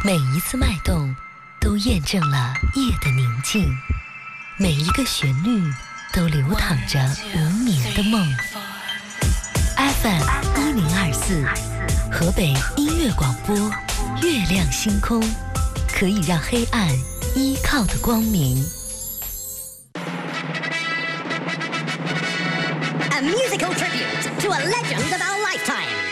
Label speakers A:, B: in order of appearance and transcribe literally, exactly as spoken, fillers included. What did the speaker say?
A: 每一次脉动都验证了夜的宁静，每一个旋律都流淌着无眠的梦。F M 一零二四，河北音乐广播，月亮星空，可以让黑暗依靠的光明。
B: A musical tribute to a legend of our lifetime.